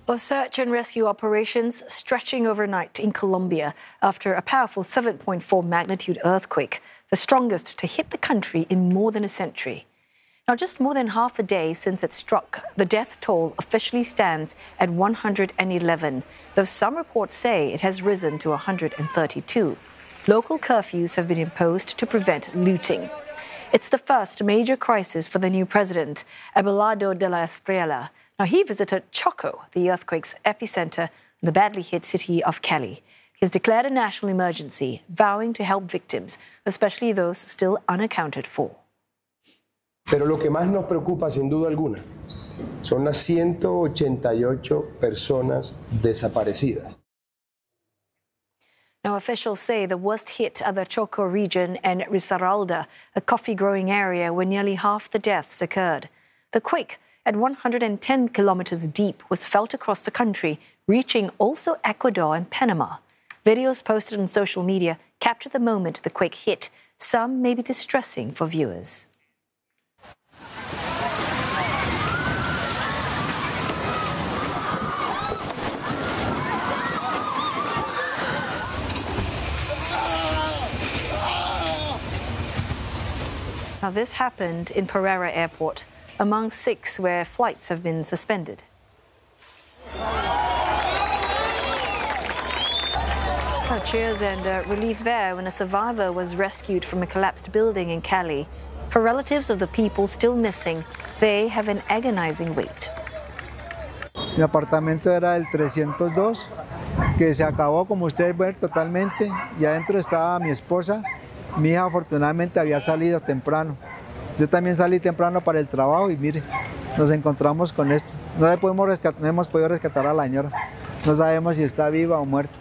Well, search and rescue operations stretching overnight in Colombia after a powerful 7.4 magnitude earthquake, the strongest to hit the country in more than a century. Now, just more than half a day since it struck, the death toll officially stands at 111, though some reports say it has risen to 132. Local curfews have been imposed to prevent looting. It's the first major crisis for the new president, Abelardo de la Espriella. Now, he visited Choco, the earthquake's epicenter in the badly hit city of Cali. He has declared a national emergency, vowing to help victims, especially those still unaccounted for. Pero lo que más nos preocupa, sin duda alguna, son las 188 personas desaparecidas. Now, officials say the worst hit are the Choco region and Risaralda, a coffee-growing area where nearly half the deaths occurred. The quake, at 110 kilometers deep, was felt across the country, reaching also Ecuador and Panama. Videos posted on social media capture the moment the quake hit. Some may be distressing for viewers. Now, this happened in Pereira Airport, among 6 where flights have been suspended. Cheers and relief there when a survivor was rescued from a collapsed building in Cali. For relatives of the people still missing, they have an agonizing wait. Mi apartamento era el 302, que se acabó, como ustedes ven, totalmente, y adentro estaba mi esposa. Mi hija afortunadamente había salido temprano. Yo también salí temprano para el trabajo y mire, nos encontramos con esto. No hemos podido rescatar a la señora. No sabemos si está viva o muerta.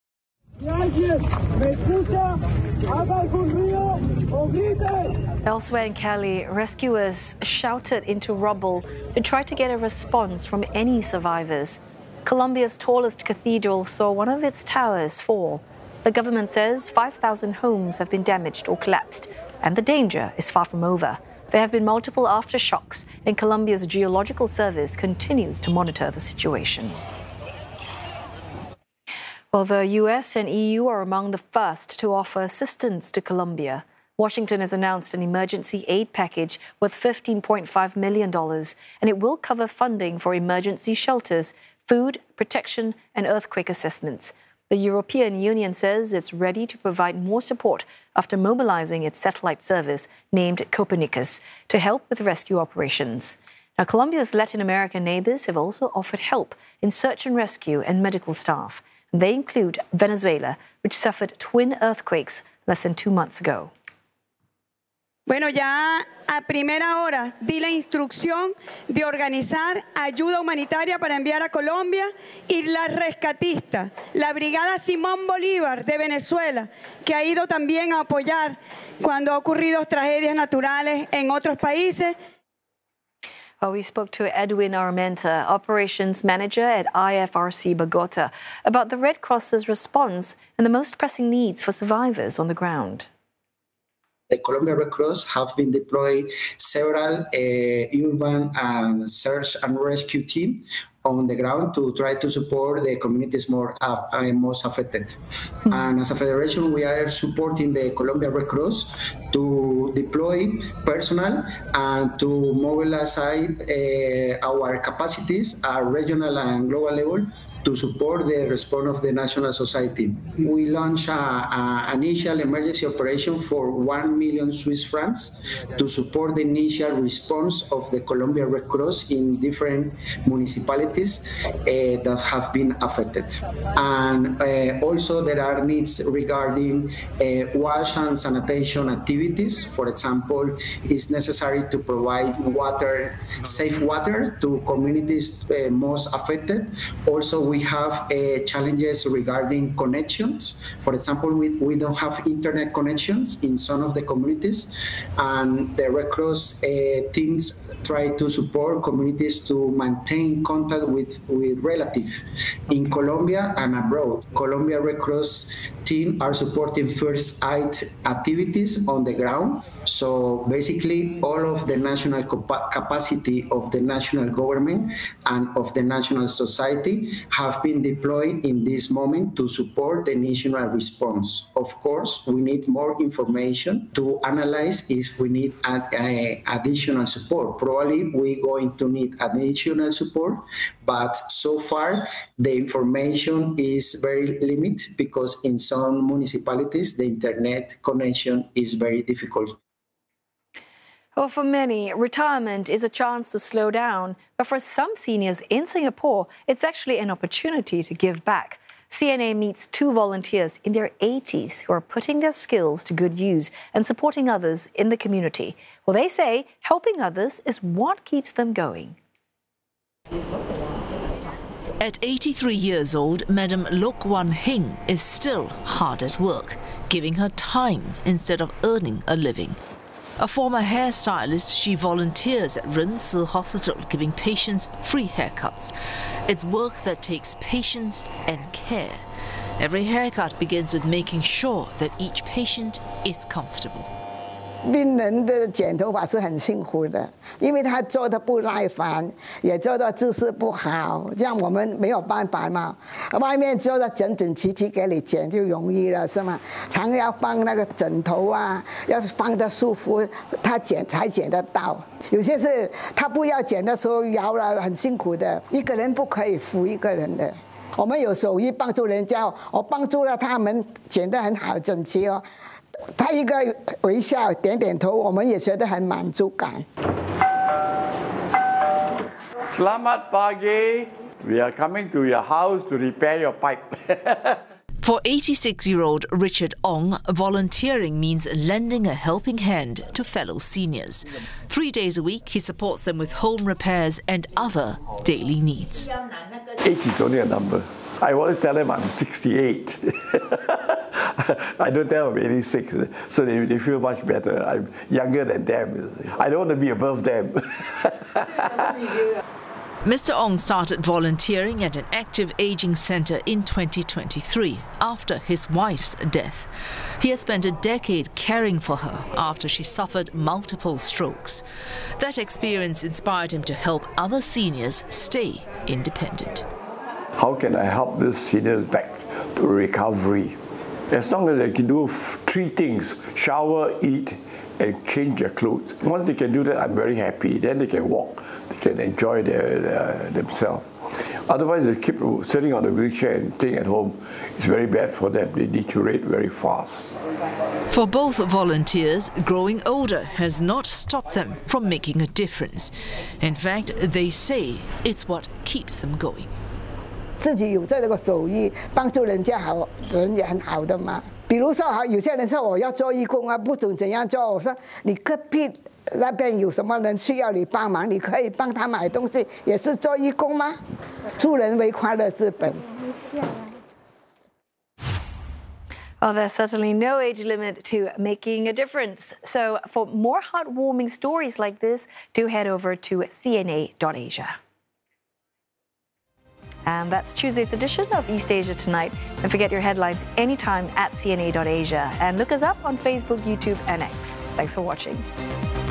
Elsewhere in Cali, rescuers shouted into rubble to try to get a response from any survivors. Colombia's tallest cathedral saw one of its towers fall. The government says 5,000 homes have been damaged or collapsed, and the danger is far from over. There have been multiple aftershocks, and Colombia's Geological Service continues to monitor the situation. Well, the US and EU are among the first to offer assistance to Colombia. Washington has announced an emergency aid package worth $15.5 million, and it will cover funding for emergency shelters, food, protection, and earthquake assessments. The European Union says it's ready to provide more support after mobilizing its satellite service named Copernicus to help with rescue operations. Now, Colombia's Latin American neighbors have also offered help in search and rescue and medical staff. They include Venezuela, which suffered twin earthquakes less than 2 months ago. Bueno, ya a primera hora di la instrucción de organizar ayuda humanitaria para enviar a Colombia y la rescatista, la Brigada Simón Bolívar de Venezuela, que ha ido también a apoyar cuando ha ocurrido tragedias naturales en otros países. Well, we spoke to Edwin Armenta, operations manager at IFRC Bogota, about the Red Cross's response and the most pressing needs for survivors on the ground. The Colombia Red Cross have been deployed several urban search and rescue teams on the ground to try to support the communities most affected. And as a federation, we are supporting the Colombia Red Cross to deploy personnel and to mobilize our capacities at regional and global level to support the response of the national society. We launched an initial emergency operation for 1 million Swiss francs to support the initial response of the Colombia Red Cross in different municipalities that have been affected. And also there are needs regarding wash and sanitation activities. For example, it's necessary to provide water, safe water to communities most affected. Also, we have challenges regarding connections. For example, we don't have internet connections in some of the communities, and the Red Cross teams try to support communities to maintain contact with relatives in Colombia and abroad. Colombia Red Cross team are supporting first aid activities on the ground. So basically, all of the national capacity of the national government and of the national society have been deployed in this moment to support the national response. Of course, we need more information to analyze if we need additional support. Probably we're going to need additional support, but so far the information is very limited because in some municipalities the internet connection is very difficult. Well, for many, retirement is a chance to slow down, but for some seniors in Singapore, it's actually an opportunity to give back. CNA meets 2 volunteers in their 80s who are putting their skills to good use and supporting others in the community. Well, they say helping others is what keeps them going. At 83 years old, Madam Lok Wan Hing is still hard at work, giving her time instead of earning a living. A former hairstylist, she volunteers at Ren Si Hospital, giving patients free haircuts. It's work that takes patience and care. Every haircut begins with making sure that each patient is comfortable. 病人的剪头发是很辛苦的，因为他做的不耐烦，也做的姿势不好，这样我们没有办法嘛。外面做的整整齐齐给你剪就容易了，是吗？常要放那个枕头啊，要放得舒服，他剪才剪得到。有些是他不要剪的时候摇了，很辛苦的，一个人不可以扶一个人的。我们有手艺帮助人家，我帮助了他们剪得很好整齐哦。 他一个微笑，点点头，我们也觉得很满足感。 Selamat pagi. We are coming to your house to repair your pipe. For 86-year-old Richard Ong, volunteering means lending a helping hand to fellow seniors. 3 days a week, he supports them with home repairs and other daily needs. Age is only a number. I always tell them I'm 68. I don't tell them I'm 86, so they feel much better. I'm younger than them. I don't want to be above them. Mr. Ong started volunteering at an active aging centre in 2023 after his wife's death. He had spent a decade caring for her after she suffered multiple strokes. That experience inspired him to help other seniors stay independent. How can I help these seniors back to recovery? As long as they can do 3 things: shower, eat, and change their clothes. Once they can do that, I'm very happy. Then they can walk, they can enjoy themselves. Otherwise, they keep sitting on a wheelchair and staying at home. It's very bad for them. They deteriorate very fast. For both volunteers, growing older has not stopped them from making a difference. In fact, they say it's what keeps them going. 自己有这个手艺，帮助人家好，人也很好的嘛。比如说，有些人说我要做义工啊，不懂怎样做。我说你隔壁那边有什么人需要你帮忙，你可以帮他买东西，也是做义工吗？助人为快乐之本。 Well, there's certainly no age limit to making a difference. So for more heartwarming stories like this, do head over to CNA.Asia. And that's Tuesday's edition of East Asia Tonight. Don't forget your headlines anytime at CNA.Asia. And look us up on Facebook, YouTube, and X. Thanks for watching.